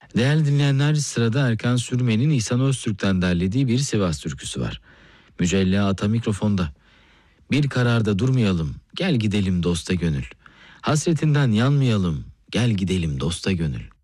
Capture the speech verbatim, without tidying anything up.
Değerli dinleyenler, sırada Erkan Sürmen'in İhsan Öztürk'ten derlediği bir Sivas türküsü var. Mücella Ata mikrofonda. Bir kararda durmayalım, gel gidelim dosta gönül. Hasretinden yanmayalım, gel gidelim dosta gönül.